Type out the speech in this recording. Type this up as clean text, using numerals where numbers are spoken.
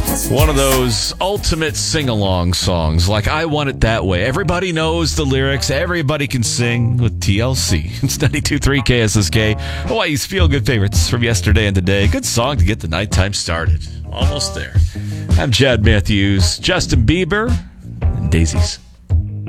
One of those ultimate sing-along songs, like I Want It That Way. Everybody knows the lyrics. Everybody can sing with TLC. It's 92.3 KSSK, Hawaii's feel-good favorites from yesterday and today. Good song to get the nighttime started. Almost there. I'm Chad Matthews, Justin Bieber, and Daisies.